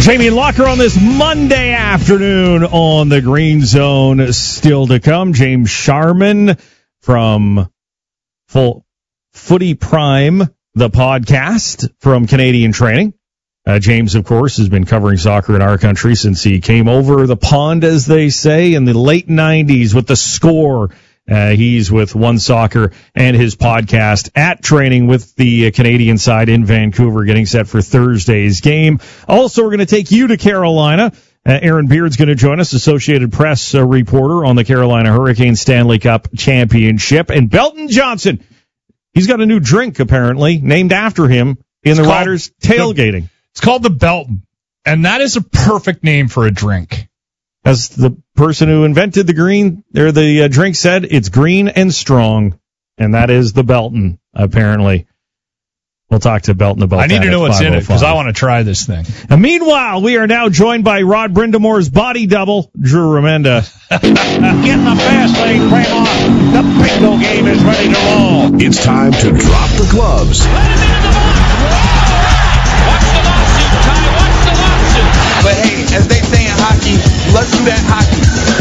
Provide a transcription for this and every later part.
Jamie Locker on this Monday afternoon on the Green Zone. Still to come, James Sharman from Full Footy Prime, the podcast from Canadian Training. James, of course, has been covering soccer in our country since he came over the pond, as they say, in the late 90s with The Score. He's with One Soccer and his podcast at Training with the Canadian side in Vancouver, getting set for Thursday's game. Also, we're going to take you to Carolina. Aaron Beard's going to join us, Associated Press reporter on the Carolina Hurricanes Stanley Cup Championship. And Belton Johnson, he's got a new drink, apparently, named after him in the Riders tailgating. It's called the Belton, and that is a perfect name for a drink. As the person who invented the drink said, it's green and strong, and that is the Belton, apparently. We'll talk to Belton about that. I need to know what's in it, because I want to try this thing. And meanwhile, we are now joined by Rod Brindamore's body double, Drew Remenda. Get in the fast lane, Fremont. The bingo game is ready to roll. It's time to drop the gloves. Let him into the box. Watch the lawsuit, Ty. Watch the lawsuit. But hey, as they say in hockey, let's do that hockey.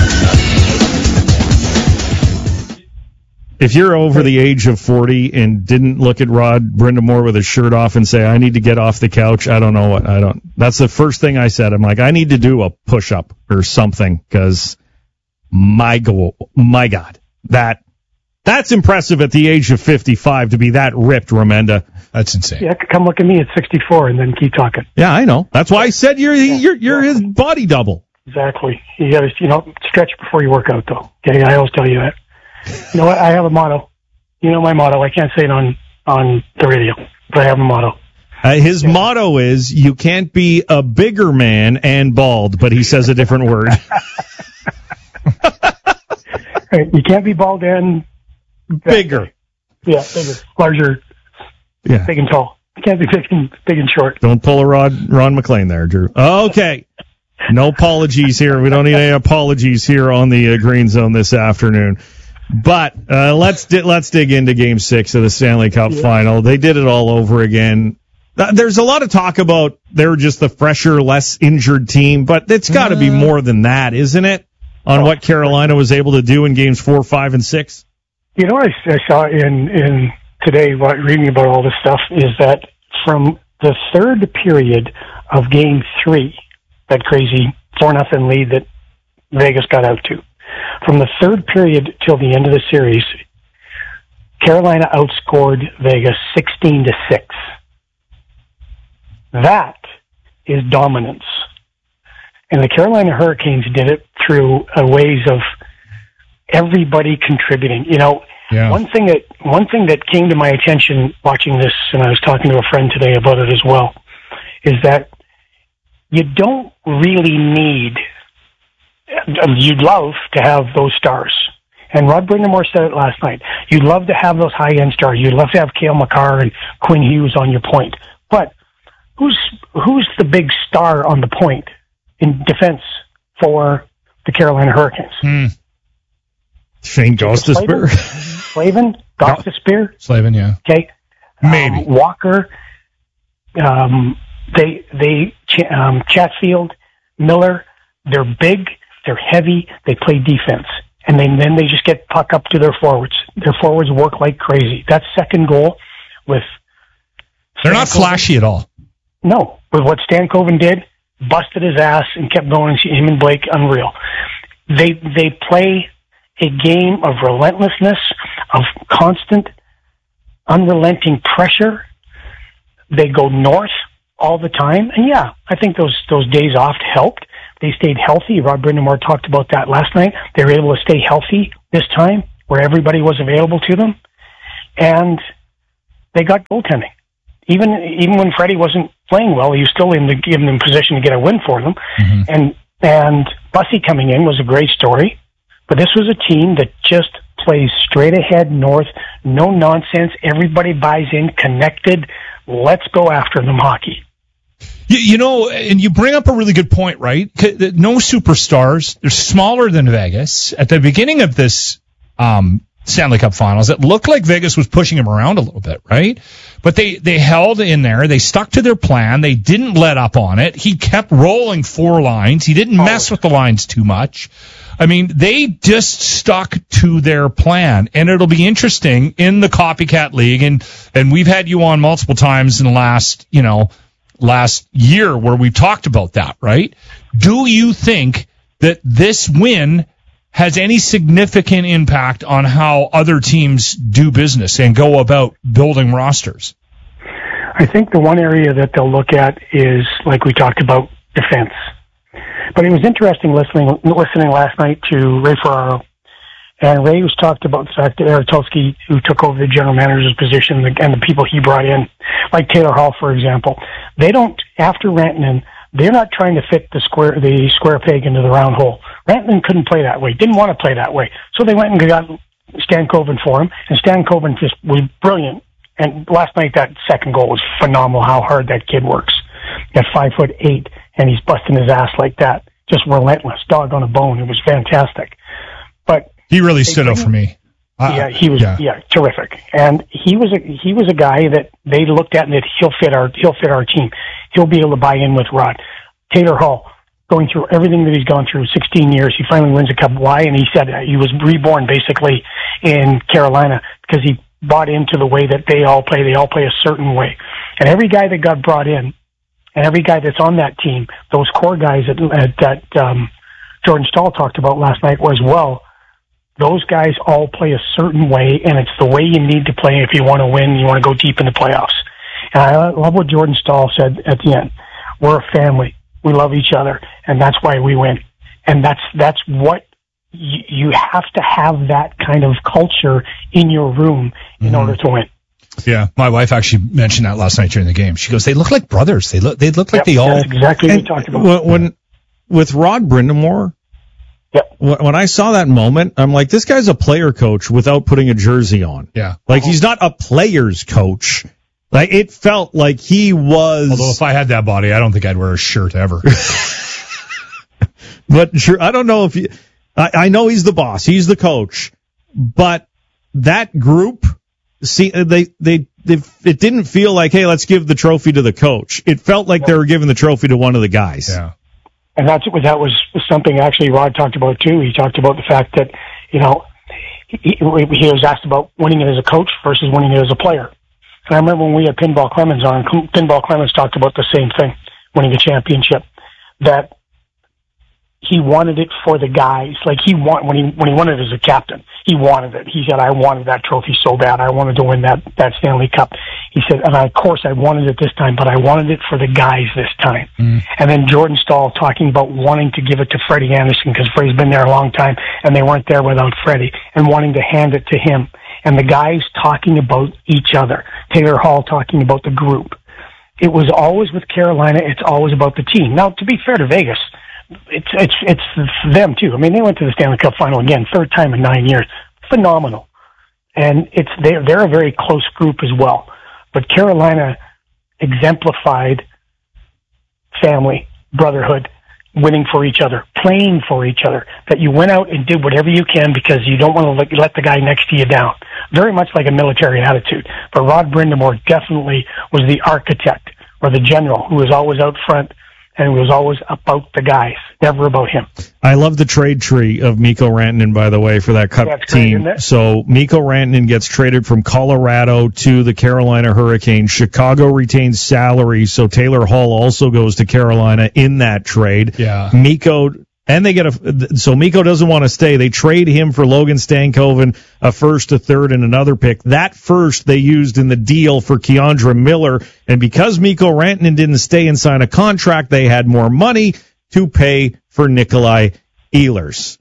If you're over the age of 40 and didn't look at Rod Brindamore with his shirt off and say, I need to get off the couch, I don't know what, that's the first thing I said. I'm like, I need to do a push-up or something, because my God, that's impressive at the age of 55 to be that ripped, Remenda. That's insane. Yeah, come look at me at 64 and then keep talking. Yeah, I know. That's why I said you're his body double. Exactly. You got to, stretch before you work out, though. Okay, I always tell you that. You know what? I have a motto. You know my motto. I can't say it on the radio, but I have a motto. His motto is, you can't be a bigger man and bald, but he says a different word. Right, you can't be bald and bigger. Yeah, bigger, larger, yeah, big and tall. You can't be big and short. Don't pull a Ron McLean there, Drew. Okay. No apologies here. We don't need any apologies here on the Green Zone this afternoon. But let's dig into Game 6 of the Stanley Cup Final. They did it all over again. There's a lot of talk about they're just the fresher, less injured team, but it's got to be more than that, isn't it? On what Carolina was able to do in Games 4, 5, and 6. You know what I saw in today, reading about all this stuff, is that from the third period of Game 3, that crazy 4-0 lead that Vegas got out to, from the third period till the end of the series, Carolina outscored Vegas 16-6. That is dominance. And the Carolina Hurricanes did it through ways of everybody contributing. One thing that came to my attention watching this, and I was talking to a friend today about it as well, is that you don't really need, you'd love to have those stars. And Rod Brindamore said it last night. You'd love to have those high-end stars. You'd love to have Cale Makar and Quinn Hughes on your point. But who's the big star on the point in defense for the Carolina Hurricanes? Shane Gostisbehere. Slavin? Gostisbehere? Slavin, yeah. Okay. Maybe. Walker. Chatfield, Miller. They're big, they're heavy, they play defense. And then they just get puck up to their forwards. Their forwards work like crazy. That second goal with... They're not flashy at all. No. With what Stankoven did, busted his ass and kept going. Him and Blake, unreal. They play a game of relentlessness, of constant, unrelenting pressure. They go north all the time. And yeah, I think those days off helped. They stayed healthy. Rod Brindamore talked about that last night. They were able to stay healthy this time, where everybody was available to them. And they got goaltending. Even when Freddie wasn't playing well, he was still in position to get a win for them. Mm-hmm. And Bussy coming in was a great story. But this was a team that just plays straight ahead north, no nonsense. Everybody buys in, connected. Let's go after them hockey. And you bring up a really good point, right? No superstars. They're smaller than Vegas. At the beginning of this Stanley Cup Finals, it looked like Vegas was pushing him around a little bit, right? But they held in there. They stuck to their plan. They didn't let up on it. He kept rolling 4 lines. He didn't mess with the lines too much. I mean, they just stuck to their plan, and it'll be interesting in the Copycat League. And we've had you on multiple times in the last year where we've talked about that, right? Do you think that this win has any significant impact on how other teams do business and go about building rosters? I think the one area that they'll look at is, like we talked about, defense. But it was interesting listening last night to Ray Ferraro. And Ray was talked about the fact that Eric Tulsky, who took over the general manager's position, and the people he brought in, like Taylor Hall, for example, they don't, after Rantanen, they're not trying to fit the square peg into the round hole. Rantanen couldn't play that way, didn't want to play that way. So they went and got Stankoven for him, and Stankoven just was brilliant. And last night, that second goal was phenomenal, how hard that kid works. At 5'8", and he's busting his ass like that. Just relentless, dog on a bone. It was fantastic. But he really stood out for me. He was terrific. And he was a guy that they looked at and that he'll fit our team. He'll be able to buy in with Rod. Taylor Hall, going through everything that he's gone through, 16 years, he finally wins a cup. Why? And he said he was reborn basically in Carolina because he bought into the way that they all play. They all play a certain way. And every guy that got brought in, and every guy that's on that team, those core guys that Jordan Staal talked about last night as well, those guys all play a certain way, and it's the way you need to play if you want to win, you want to go deep in the playoffs. And I love what Jordan Staal said at the end. We're a family. We love each other, and that's why we win. And that's what you have to have, that kind of culture in your room in order to win. Yeah, my wife actually mentioned that last night during the game. She goes, "They look like brothers. They look like they all." That's exactly what we talked about. When with Rod Brind'Amour, when I saw that moment, I'm like, this guy's a player coach without putting a jersey on. Yeah, like he's not a player's coach. Like it felt like he was. Although if I had that body, I don't think I'd wear a shirt ever. But sure, I don't know if you. I know he's the boss. He's the coach, but that group. See, it didn't feel like, hey, let's give the trophy to the coach. It felt like they were giving the trophy to one of the guys. Yeah. And that was something actually Rod talked about too. He talked about the fact that, he was asked about winning it as a coach versus winning it as a player. And I remember when we had Pinball Clemens on, Pinball Clemens talked about the same thing, winning a championship, that he wanted it for the guys. Like when he won it as a captain, he wanted it. He said, I wanted that trophy so bad. I wanted to win that Stanley Cup. He said, and of course I wanted it this time, but I wanted it for the guys this time. And then Jordan Staal talking about wanting to give it to Freddie Anderson because Freddie's been there a long time and they weren't there without Freddie, and wanting to hand it to him. And the guys talking about each other. Taylor Hall talking about the group. It was always with Carolina. It's always about the team. Now, to be fair to Vegas, it's them too. I mean, they went to the Stanley Cup final again, third time in 9 years. Phenomenal. And they're a very close group as well. But Carolina exemplified family, brotherhood, winning for each other, playing for each other, that you went out and did whatever you can because you don't want to let the guy next to you down. Very much like a military attitude. But Rod Brind'Amour definitely was the architect or the general who was always out front, and it was always about the guys, never about him. I love the trade tree of Mikko Rantanen, by the way, for that Cup team. So Mikko Rantanen gets traded from Colorado to the Carolina Hurricanes. Chicago retains salary, so Taylor Hall also goes to Carolina in that trade. Yeah. And they so Mikko doesn't want to stay. They trade him for Logan Stankoven, a first, a third, and another pick. That first they used in the deal for Keandre Miller. And because Mikko Rantanen didn't stay and sign a contract, they had more money to pay for Nikolai Ehlers.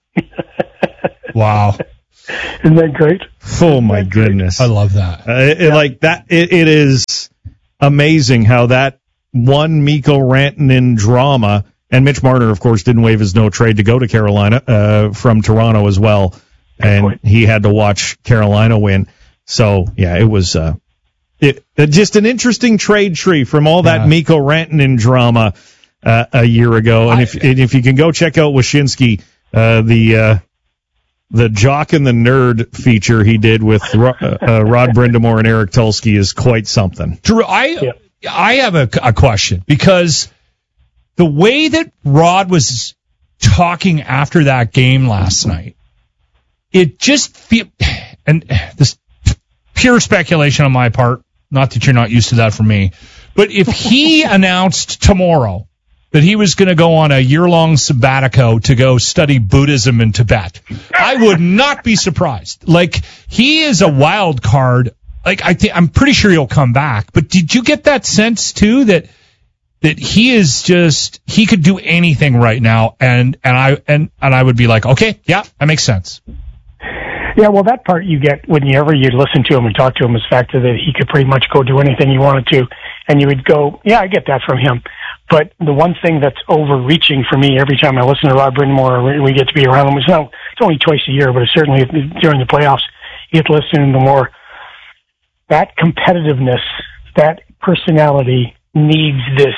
Wow. Isn't that great? Oh, my goodness. I love that. It is amazing how that one Mikko Rantanen drama. And Mitch Marner, of course, didn't waive his no trade to go to Carolina from Toronto as well. And he had to watch Carolina win. So, yeah, it was just an interesting trade tree from all that Mikko Rantanen drama a year ago. And if you can go check out Wyshynski, the the Jock and the Nerd feature he did with Rod Brindamore and Eric Tulsky is quite something. Drew, I have a question, because the way that Rod was talking after that game last night, it just and this pure speculation on my part, not that you're not used to that from me, but if he announced tomorrow that he was going to go on a year-long sabbatico to go study Buddhism in Tibet, I would not be surprised. Like, he is a wild card. Like, I'm pretty sure he'll come back. But did you get that sense too that he is just, he could do anything right now, and I would be like, okay, yeah, that makes sense. Yeah, well, that part you get whenever you listen to him and talk to him is the fact that he could pretty much go do anything he wanted to, and you would go, yeah, I get that from him. But the one thing that's overreaching for me every time I listen to Rod Brindamore, or we get to be around him, it's only twice a year, but it's certainly during the playoffs, you get to listen to more. That competitiveness, that personality needs this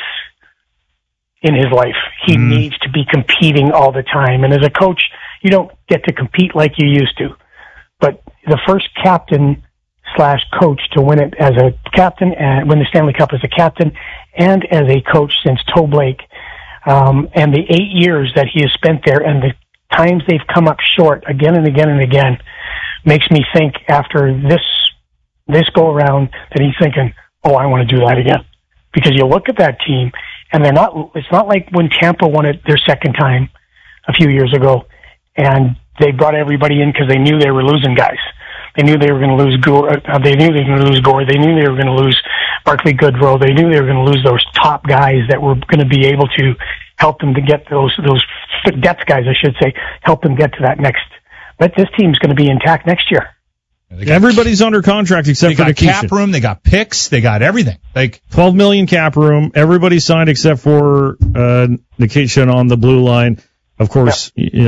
in his life. He needs to be competing all the time. And as a coach, you don't get to compete like you used to. But the first captain/coach to win it as a captain and win the Stanley Cup as a captain and as a coach since Toe Blake, and the 8 years that he has spent there and the times they've come up short again and again and again, makes me think after this go around that he's thinking, oh, I want to do that again. Because you look at that team and it's not like when Tampa won it their second time a few years ago and they brought everybody in because they knew they were losing guys. They knew they were going to lose Gore. They knew they were going to lose Gore. They knew they were going to lose Barclay Goodrow. They knew they were going to lose those top guys that were going to be able to help them to get those depth guys, I should say, help them get to that next. But this team's going to be intact next year. Everybody's under contract except for Nikishin. They got cap room, they got picks, they got everything. Like $12 million cap room. Everybody signed except for Nikishin on the blue line. Of course,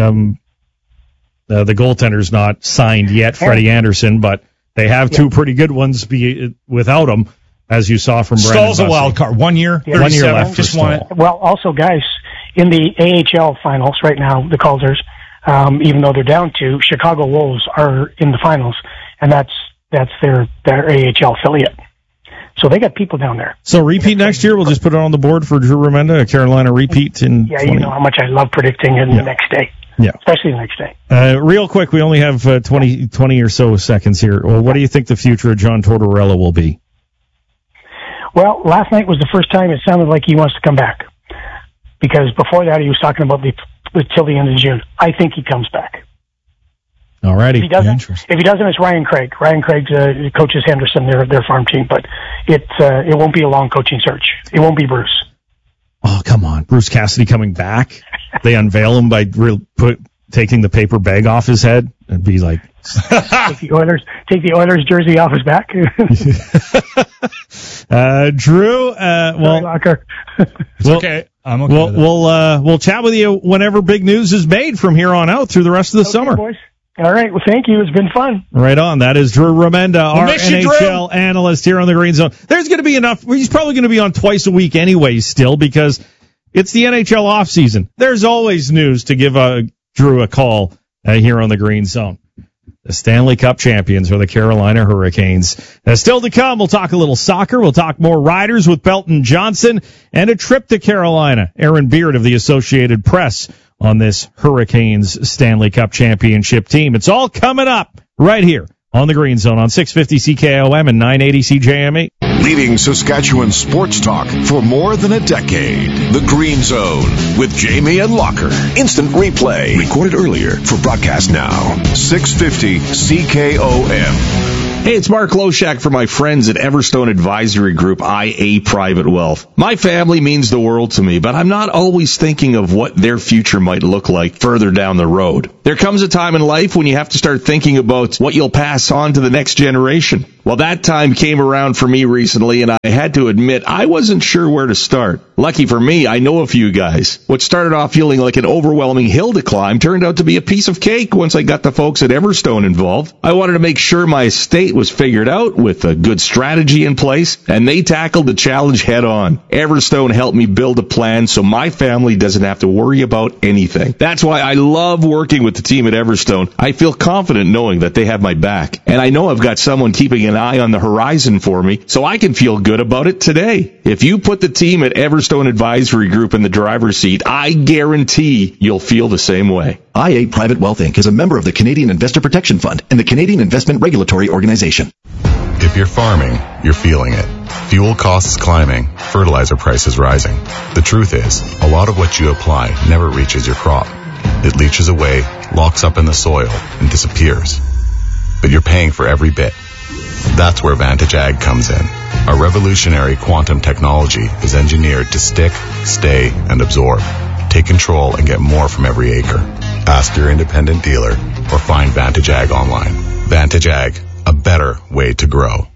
the goaltender's not signed yet, Freddie Anderson, but they have two pretty good ones without him, as you saw from Brandon Stahl's a wild card. 1 year, 1 year left. Just won it. Well, also, guys, in the AHL finals right now, the Calder's, even though they're down to, Chicago Wolves are in the finals, and that's their AHL affiliate. So they got people down there. So repeat next year. We'll just put it on the board for Drew Remenda, a Carolina repeat in 20. You know how much I love predicting the next day. Yeah. Especially the next day. Real quick, we only have 20 or so seconds here. Well, what do you think the future of John Tortorella will be? Well, last night was the first time it sounded like he wants to come back. Because before that, he was talking about till the end of June. I think he comes back. All righty. If he doesn't, it's Ryan Craig. Ryan Craig coaches Henderson, their farm team, but it won't be a long coaching search. It won't be Bruce. Oh, come on. Bruce Cassidy coming back? They unveil him by taking the paper bag off his head and be like... take the Oilers jersey off his back. Drew, it's okay. I'm okay with it. We'll chat with you whenever big news is made from here on out through the rest of the summer. Boys. All right. Well, thank you. It's been fun. Right on. That is Drew Remenda, our NHL analyst here on the Green Zone. There's going to be enough. He's probably going to be on twice a week anyway still because it's the NHL offseason. There's always news to give Drew a call here on the Green Zone. The Stanley Cup champions are the Carolina Hurricanes. Still to come, we'll talk a little soccer. We'll talk more Riders with Belton Johnson and a trip to Carolina. Aaron Beard of the Associated Press on this Hurricanes Stanley Cup championship team. It's all coming up right here on the Green Zone on 650 CKOM and 980 CJME. Leading Saskatchewan sports talk for more than a decade. The Green Zone with Jamie and Locker. Instant replay. Recorded earlier for broadcast now. 650 CKOM. Hey, it's Mark Loshak for my friends at Everstone Advisory Group, IA Private Wealth. My family means the world to me, but I'm not always thinking of what their future might look like further down the road. There comes a time in life when you have to start thinking about what you'll pass on to the next generation. Well, that time came around for me recently, and I had to admit I wasn't sure where to start. Lucky for me, I know a few guys. What started off feeling like an overwhelming hill to climb turned out to be a piece of cake once I got the folks at Everstone involved. I wanted to make sure my estate was figured out with a good strategy in place, and they tackled the challenge head on. Everstone helped me build a plan so my family doesn't have to worry about anything. That's why I love working with the team at Everstone. I feel confident knowing that they have my back, and I know I've got someone keeping an eye on the horizon for me, so I can feel good about it today. If you put the team at Everstone Advisory Group in the driver's seat, I guarantee you'll feel the same way. IA Private Wealth Inc. is a member of the Canadian Investor Protection Fund and the Canadian Investment Regulatory Organization. If you're farming, you're feeling it. Fuel costs climbing, fertilizer prices rising. The truth is, a lot of what you apply never reaches your crop. It leaches away, locks up in the soil, and disappears. But you're paying for every bit. That's where Vantage Ag comes in. Our revolutionary quantum technology is engineered to stick, stay, and absorb. Take control and get more from every acre. Ask your independent dealer or find Vantage Ag online. Vantage Ag, a better way to grow.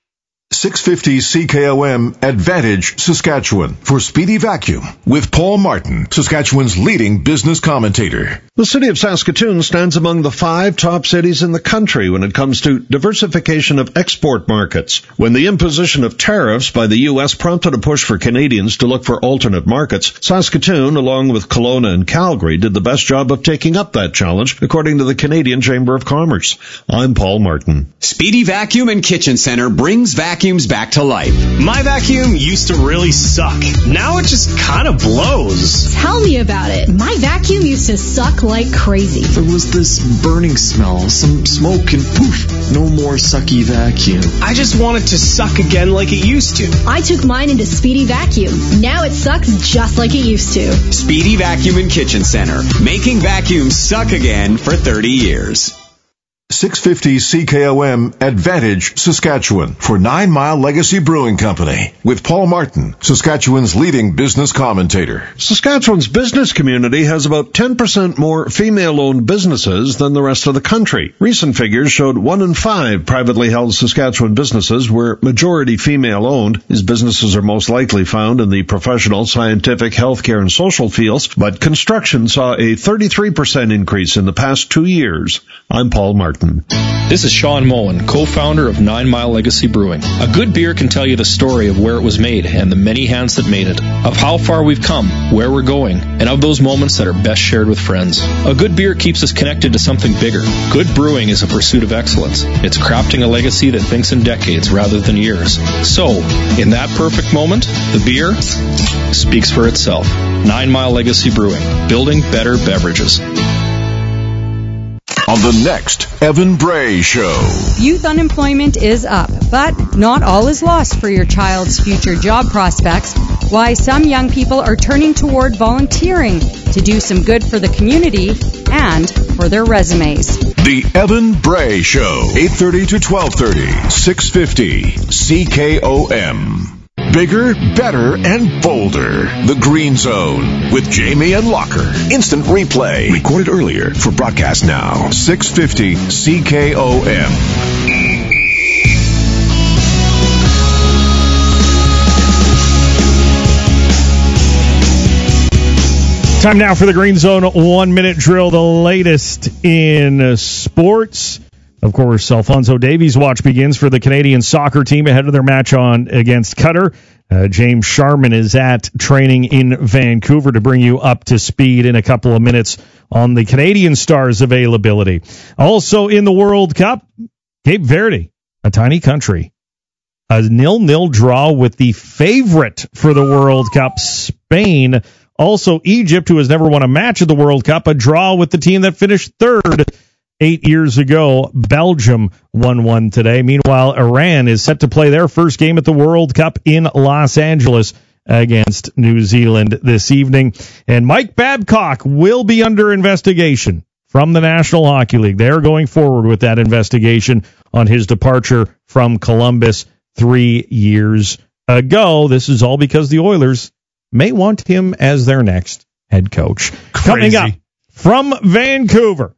650 CKOM Advantage, Saskatchewan, for Speedy Vacuum with Paul Martin, Saskatchewan's leading business commentator. The city of Saskatoon stands among the 5 top cities in the country when it comes to diversification of export markets. When the imposition of tariffs by the U.S. prompted a push for Canadians to look for alternate markets, Saskatoon, along with Kelowna and Calgary, did the best job of taking up that challenge, according to the Canadian Chamber of Commerce. I'm Paul Martin. Speedy Vacuum and Kitchen Center brings vacuums back to life. My vacuum used to really suck. Now it just kind of blows. Tell me about it. My vacuum used to suck like crazy. There was this burning smell, some smoke, and poof, no more sucky vacuum. I just want it to suck again like it used to. I took mine into Speedy Vacuum. Now it sucks just like it used to. Speedy Vacuum and Kitchen Center, making vacuums suck again for 30 years. 650 CKOM Advantage, Saskatchewan, for 9 Mile Legacy Brewing Company with Paul Martin, Saskatchewan's leading business commentator. Saskatchewan's business community has about 10% more female-owned businesses than the rest of the country. Recent figures showed 1 in 5 privately held Saskatchewan businesses were majority female-owned. These businesses are most likely found in the professional, scientific, healthcare, and social fields, but construction saw a 33% increase in the past 2 years. I'm Paul Martin. This is Sean Mullen, co-founder of 9 Mile Legacy Brewing. A good beer can tell you the story of where it was made and the many hands that made it, of how far we've come, where we're going, and of those moments that are best shared with friends. A good beer keeps us connected to something bigger. Good brewing is a pursuit of excellence. It's crafting a legacy that thinks in decades rather than years. So, in that perfect moment, the beer speaks for itself. 9 Mile Legacy Brewing, building better beverages. On the next Evan Bray Show. Youth unemployment is up, but not all is lost for your child's future job prospects. Why some young people are turning toward volunteering to do some good for the community and for their resumes. The Evan Bray Show, 8:30 to 12:30, 650 CKOM. Bigger, better, and bolder. The Green Zone with Jamie and Locker. Instant replay. Recorded earlier for broadcast now. 650 CKOM. Time now for the Green Zone 1-minute drill, the latest in sports. Of course, Alphonso Davies' watch begins for the Canadian soccer team ahead of their match against Qatar. James Sharman is at training in Vancouver to bring you up to speed in a couple of minutes on the Canadian Stars availability. Also in the World Cup, Cape Verde, a tiny country. A 0-0 draw with the favorite for the World Cup, Spain. Also Egypt, who has never won a match at the World Cup, a draw with the team that finished third 8 years ago. Belgium won one today. Meanwhile, Iran is set to play their first game at the World Cup in Los Angeles against New Zealand this evening. And Mike Babcock will be under investigation from the National Hockey League. They're going forward with that investigation on his departure from Columbus 3 years ago. This is all because the Oilers may want him as their next head coach. Crazy. Coming up from Vancouver,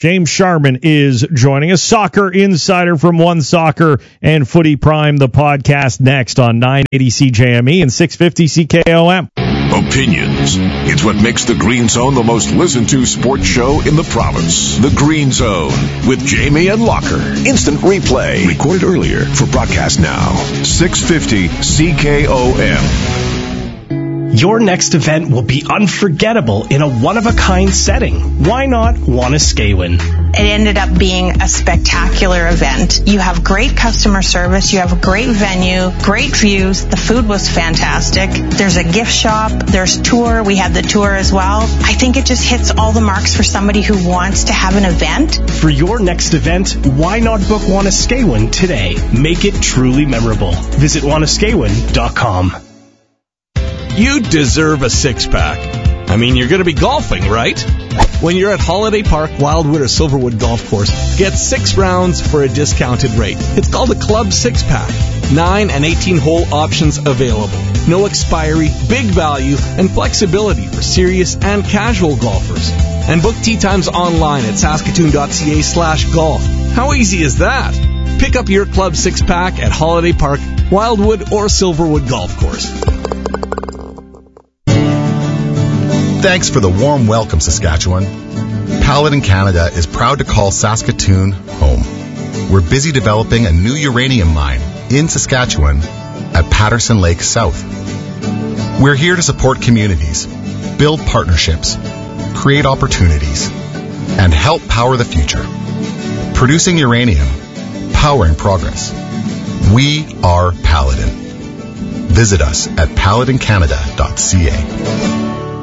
James Sharman is joining us, soccer insider from One Soccer and Footy Prime, the podcast next on 980 CJME and 650 CKOM. Opinions. It's what makes the Green Zone the most listened to sports show in the province. The Green Zone with Jamie and Locker. Instant replay. Recorded earlier for broadcast now. 650 CKOM. Your next event will be unforgettable in a one-of-a-kind setting. Why not Wanuskewin? It ended up being a spectacular event. You have great customer service. You have a great venue, great views. The food was fantastic. There's a gift shop. There's tour. We had the tour as well. I think it just hits all the marks for somebody who wants to have an event. For your next event, why not book Wanuskewin today? Make it truly memorable. Visit wanuskewin.com. You deserve a six-pack. I mean, you're going to be golfing, right? When you're at Holiday Park, Wildwood, or Silverwood Golf Course, get 6 rounds for a discounted rate. It's called a Club Six-Pack. 9 and 18-hole options available. No expiry, big value, and flexibility for serious and casual golfers. And book tee times online at saskatoon.ca/golf. How easy is that? Pick up your Club Six-Pack at Holiday Park, Wildwood, or Silverwood Golf Course. Thanks for the warm welcome, Saskatchewan. Paladin Canada is proud to call Saskatoon home. We're busy developing a new uranium mine in Saskatchewan at Patterson Lake South. We're here to support communities, build partnerships, create opportunities, and help power the future. Producing uranium, powering progress. We are Paladin. Visit us at paladincanada.ca.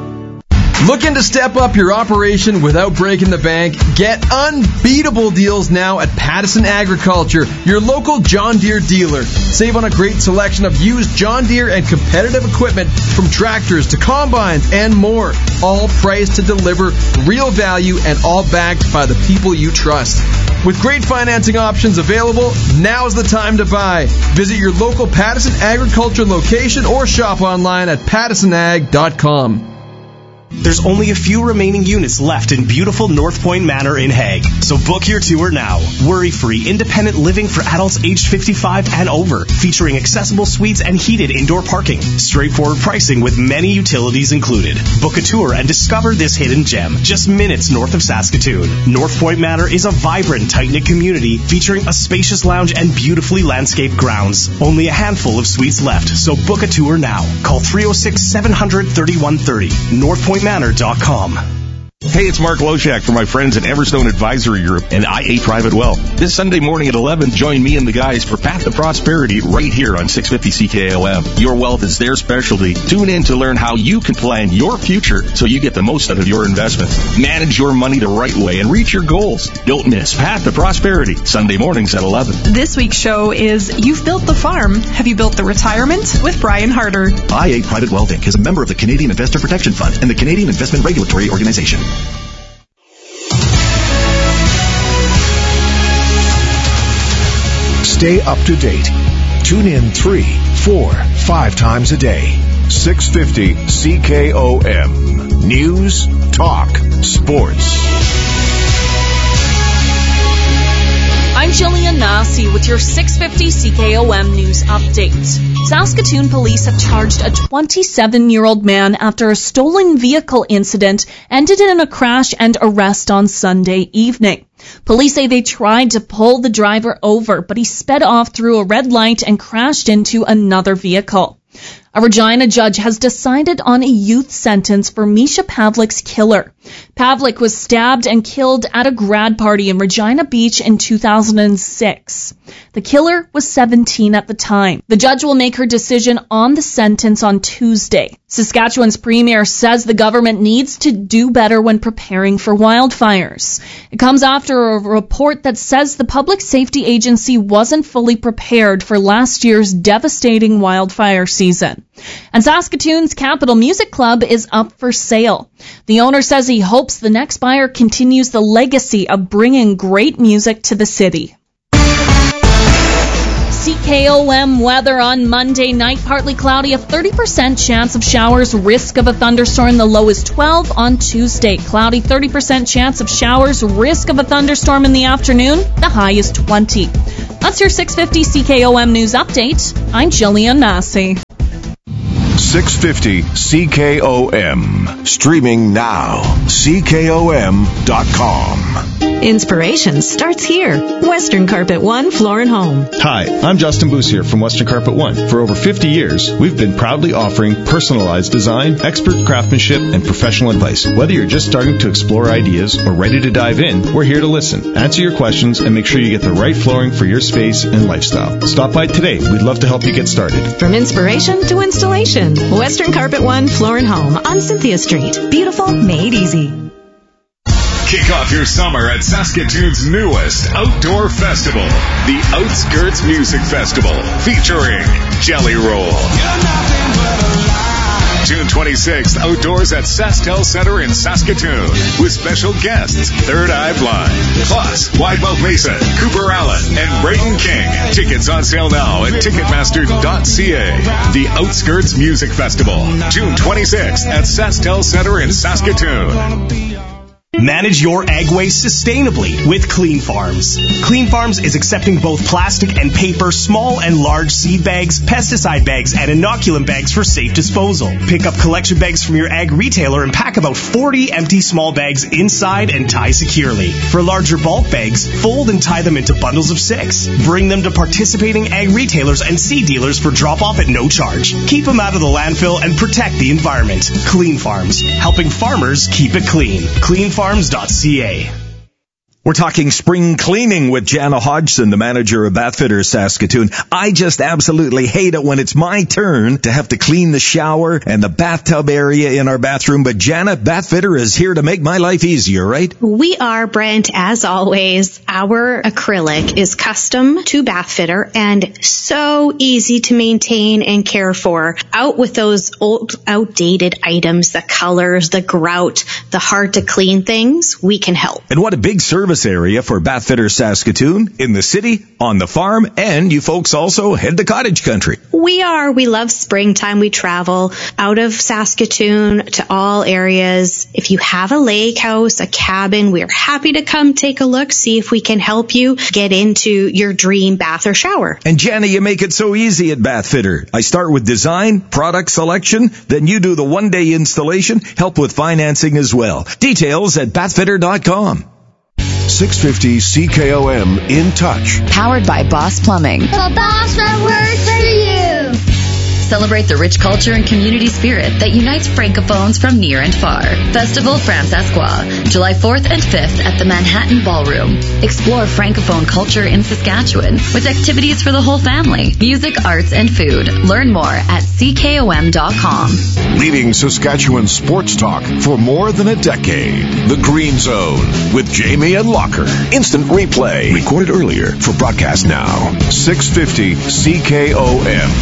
Looking to step up your operation without breaking the bank? Get unbeatable deals now at Pattison Agriculture, your local John Deere dealer. Save on a great selection of used John Deere and competitive equipment from tractors to combines and more. All priced to deliver real value and all backed by the people you trust. With great financing options available, now's the time to buy. Visit your local Pattison Agriculture location or shop online at pattisonag.com. There's only a few remaining units left in beautiful North Point Manor in Hague, so book your tour now. Worry-free, independent living for adults aged 55 and over, featuring accessible suites and heated indoor parking. Straightforward pricing with many utilities included. Book a tour and discover this hidden gem, just minutes north of Saskatoon. North Point Manor is a vibrant, tight-knit community featuring a spacious lounge and beautifully landscaped grounds. Only a handful of suites left, so book a tour now. Call 306-700-3130. NorthPointManor.com. Hey, it's Mark Loshak from my friends at Everstone Advisory Group and IA Private Wealth. This Sunday morning at 11, join me and the guys for Path to Prosperity right here on 650 CKOM. Your wealth is their specialty. Tune in to learn how you can plan your future so you get the most out of your investments. Manage your money the right way and reach your goals. Don't miss Path to Prosperity, Sunday mornings at 11. This week's show is You've Built the Farm. Have you built the retirement? With Brian Harder. IA Private Wealth Inc. is a member of the Canadian Investor Protection Fund and the Canadian Investment Regulatory Organization. Stay up to date. Tune in 3, 4, 5 times a day. 650 CKOM. News, talk, sports. I'm Jillian Nasi with your 650 CKOM News Update. Saskatoon police have charged a 27-year-old man after a stolen vehicle incident ended in a crash and arrest on Sunday evening. Police say they tried to pull the driver over, but he sped off through a red light and crashed into another vehicle. A Regina judge has decided on a youth sentence for Misha Pavlik's killer. Pavlik was stabbed and killed at a grad party in Regina Beach in 2006. The killer was 17 at the time. The judge will make her decision on the sentence on Tuesday. Saskatchewan's premier says the government needs to do better when preparing for wildfires. It comes after a report that says the Public Safety Agency wasn't fully prepared for last year's devastating wildfire season. And Saskatoon's Capital Music Club is up for sale. The owner says he hopes the next buyer continues the legacy of bringing great music to the city. CKOM weather on Monday night. Partly cloudy, a 30% chance of showers. Risk of a thunderstorm. The low is 12 on Tuesday. Cloudy, 30% chance of showers. Risk of a thunderstorm in the afternoon. The high is 20. That's your 650 CKOM news update. I'm Jillian Massey. 650 CKOM. Streaming now. CKOM.com. Inspiration starts here. Western Carpet One Floor and Home. Hi, I'm Justin Boussier from Western Carpet One. For over 50 years, we've been proudly offering personalized design, expert craftsmanship, and professional advice. Whether you're just starting to explore ideas or ready to dive in, we're here to listen, answer your questions, and make sure you get the right flooring for your space and lifestyle. Stop by today. We'd love to help you get started. From inspiration to installation, Western Carpet One Floor and Home on Cynthia Street. Beautiful, made easy. Kick off your summer at Saskatoon's newest outdoor festival, the Outskirts Music Festival, featuring Jelly Roll. June 26th, outdoors at SaskTel Center in Saskatoon, with special guests, Third Eye Blind, plus Widemouth Mason, Cooper Allen, and Brayden King. Tickets on sale now at Ticketmaster.ca. The Outskirts Music Festival, June 26th at SaskTel Center in Saskatoon. Manage your ag waste sustainably with Clean Farms. Clean Farms is accepting both plastic and paper, small and large seed bags, pesticide bags, and inoculant bags for safe disposal. Pick up collection bags from your ag retailer and pack about 40 empty small bags inside and tie securely. For larger bulk bags, fold and tie them into bundles of 6. Bring them to participating ag retailers and seed dealers for drop-off at no charge. Keep them out of the landfill and protect the environment. Clean Farms, helping farmers keep it clean. CleanFarms.ca. We're talking spring cleaning with Jana Hodgson, the manager of Bathfitters Saskatoon. I just absolutely hate it when it's my turn to have to clean the shower and the bathtub area in our bathroom. But Jana, Bathfitter is here to make my life easier, right? We are, Brent, as always. Our acrylic is custom to Bathfitter and so easy to maintain and care for. Out with those old, outdated items, the colors, the grout, the hard to clean things, we can help. And what a big service area for Bathfitters Saskatoon, in the city, on the farm, and you folks also head to cottage country. We love springtime. We travel out of Saskatoon to all areas. If you have a lake house, a cabin, we're happy to come take a look, see if we can help you get into your dream bath or shower. And Jana, you make it so easy at Bathfitter. I start with design, product selection, then you do the one-day installation, help with financing as well. Details at bathfitter.com. 650 CKOM In Touch. Powered by Boss Plumbing. The boss that works for you. Celebrate the rich culture and community spirit that unites Francophones from near and far. Festival Francescois, July 4th and 5th at the Manhattan Ballroom. Explore Francophone culture in Saskatchewan with activities for the whole family, music, arts, and food. Learn more at CKOM.com. Leading Saskatchewan sports talk for more than a decade. The Green Zone with Jamie and Locker. Instant replay. Recorded earlier for broadcast now. 650 CKOM.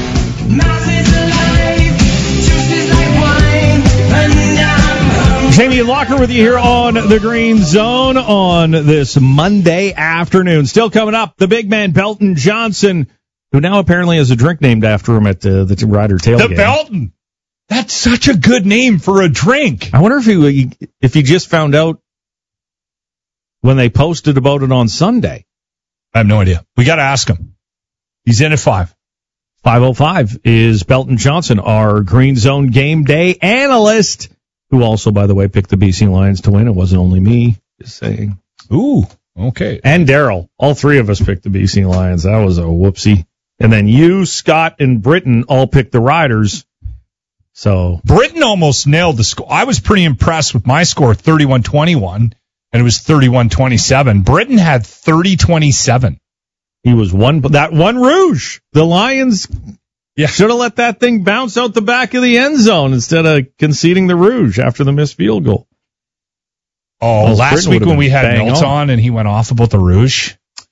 Jamie and Locker with you here on the Green Zone on this Monday afternoon. Still coming up, the big man Belton Johnson, who now apparently has a drink named after him at the Rider tailgate. The Belton. That's such a good name for a drink. I wonder if he just found out when they posted about it on Sunday. I have no idea. We got to ask him. He's in at 5. 5:05 is Belton Johnson, our Green Zone game day analyst, who also, by the way, picked the BC Lions to win. It wasn't only me, just saying. Ooh, okay. And Daryl. All three of us picked the BC Lions. That was a whoopsie. And then you, Scott, and Britton all picked the Riders. So Britton almost nailed the score. I was pretty impressed with my score, 31-21, and it was 31-27. Britton had 30-27. He was that one Rouge. The Lions should have let that thing bounce out the back of the end zone instead of conceding the Rouge after the missed field goal. Oh, last week when we had Milt on and he went off about the Rouge,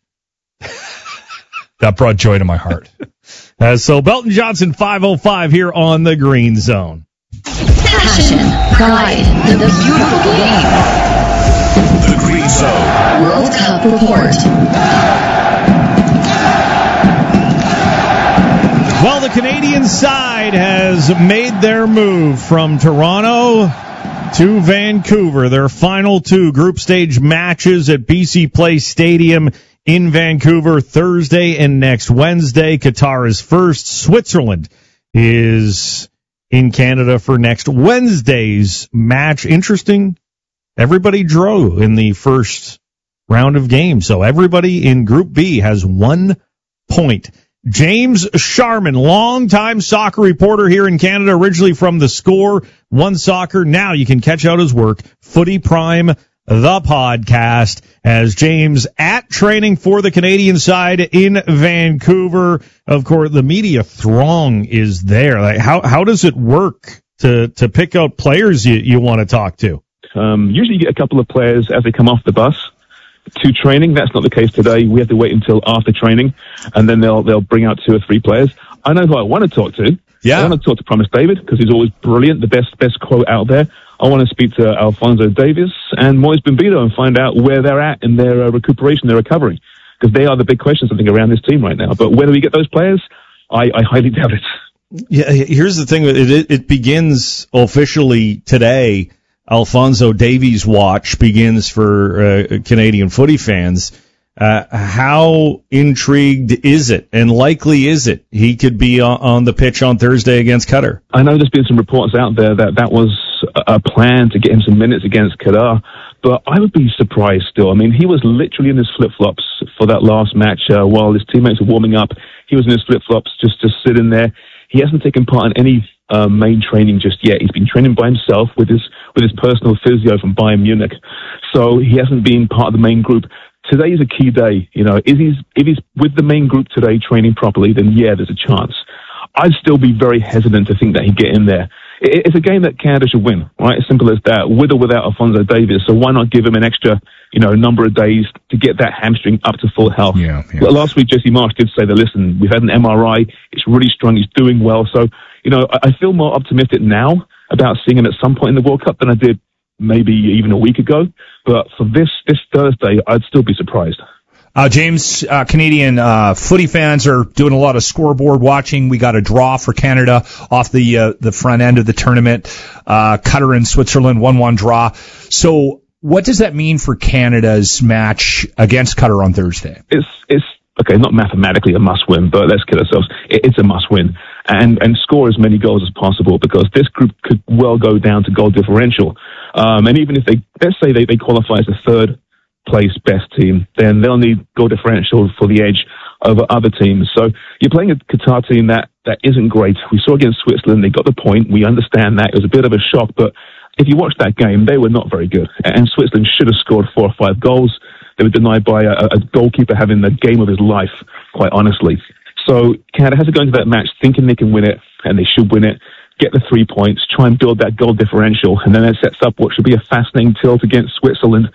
that brought joy to my heart. So Belton Johnson, 5:05 here on the Green Zone. Passion, pride, and the beautiful game. The Green Zone World Cup Report. Well, the Canadian side has made their move from Toronto to Vancouver. Their final two group stage matches at BC Place Stadium in Vancouver Thursday and next Wednesday. Qatar is first. Switzerland is in Canada for next Wednesday's match. Interesting. Everybody drew in the first round of games. So everybody in Group B has 1 point. James Sharman, longtime soccer reporter here in Canada, originally from The Score, One Soccer. Now you can catch out his work, Footy Prime, the podcast, as James at training for the Canadian side in Vancouver. Of course, the media throng is there. Like, how does it work to pick out players you want to talk to? Usually you get a couple of players as they come off the bus to training. That's not the case today. We have to wait until after training, and then they'll bring out 2 or 3 players. I know who I want to talk to. Yeah. I want to talk to Promise David because he's always brilliant, the best quote out there. I want to speak to Alfonso Davies and Moise Bimbido and find out where they're at in their recuperation, their recovery, because they are the big questions, I think, around this team right now. But whether we get those players, I highly doubt it. Yeah, here's the thing. It begins officially today. Alfonso Davies watch begins for Canadian footy fans. How intrigued is it, and likely is it he could be on the pitch on Thursday against Qatar? I know there's been some reports out there that was a plan to get him some minutes against Qatar, but I would be surprised still. I mean, he was literally in his flip-flops for that last match while his teammates were warming up. He was in his flip-flops just sitting there. He hasn't taken part in any main training just yet. He's been training by himself with his personal physio from Bayern Munich, so he hasn't been part of the main group. Today is a key day. You know, if he's with the main group today training properly, then yeah, there's a chance. I'd still be very hesitant to think that he'd get in there. It's a game that Canada should win, right? As simple as that, with or without Alfonso Davies. So why not give him an extra, number of days to get that hamstring up to full health? Yeah. Last week, Jesse Marsh did say that, listen, we've had an MRI. It's really strong. He's doing well. So, I feel more optimistic now about seeing him at some point in the World Cup than I did maybe even a week ago. But for this Thursday, I'd still be surprised. James, Canadian footy fans are doing a lot of scoreboard watching. We got a draw for Canada off the front end of the tournament. Qatar and Switzerland 1-1 draw. So what does that mean for Canada's match against Qatar on Thursday? It's okay, not mathematically a must-win, but let's kid ourselves. It's a must-win. And score as many goals as possible, because this group could well go down to goal differential. And even if let's say they qualify as a third place best team, then they'll need goal differential for the edge over other teams. So you're playing a Qatar team that isn't great. We saw against Switzerland, they got the point. We understand that. It was a bit of a shock, but if you watch that game, they were not very good. And Switzerland should have scored 4 or 5 goals. They were denied by a goalkeeper having the game of his life, quite honestly. So Canada has to go into that match thinking they can win it, and they should win it, get the 3 points, try and build that goal differential, and then it sets up what should be a fascinating tilt against Switzerland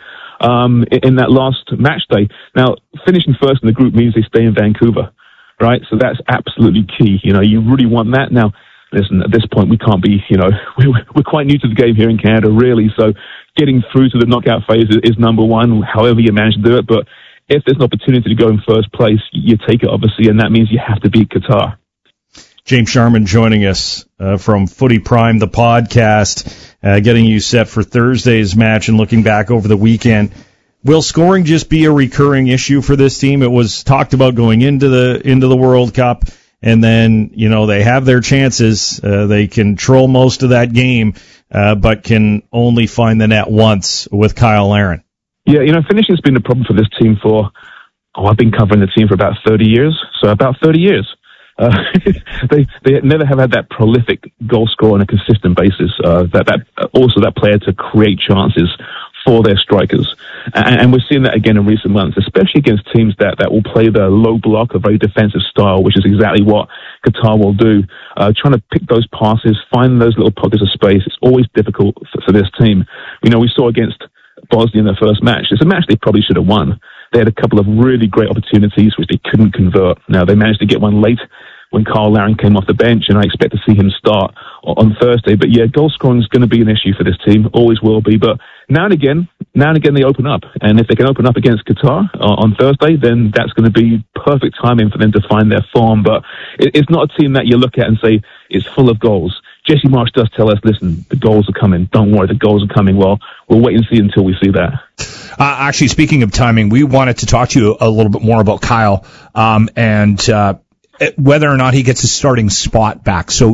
in that last match day. Now, finishing first in the group means they stay in Vancouver, right? So that's absolutely key. You really want that. Now, listen, at this point, we can't be, we're quite new to the game here in Canada, really. So getting through to the knockout phase is number one, however you manage to do it. But if there's an opportunity to go in first place, you take it, obviously, and that means you have to beat Qatar. James Sharman joining us from Footy Prime, the podcast, getting you set for Thursday's match and looking back over the weekend. Will scoring just be a recurring issue for this team? It was talked about going into the World Cup, and then they have their chances. They control most of that game, but can only find the net once with Kyle Larin. Yeah, finishing's been a problem for this team I've been covering the team for about 30 years. So about 30 years. They never have had that prolific goal scorer on a consistent basis. That player to create chances for their strikers, and we're seeing that again in recent months, especially against teams that will play the low block, a very defensive style, which is exactly what Qatar will do. Trying to pick those passes, find those little pockets of space. It's always difficult for this team. We saw against Bosnia in their first match. It's a match they probably should have won. They had a couple of really great opportunities which they couldn't convert. Now, they managed to get one late when Kyle Laring came off the bench, and I expect to see him start on Thursday. But yeah, goal scoring is going to be an issue for this team, always will be. But now and again they open up, and if they can open up against Qatar on Thursday, then that's going to be perfect timing for them to find their form. But it's not a team that you look at and say it's full of goals. Jesse Marsch does tell us, listen, the goals are coming. Don't worry, the goals are coming. Well, we'll wait and see until we see that. Actually, speaking of timing, we wanted to talk to you a little bit more about Kyle and whether or not he gets his starting spot back. So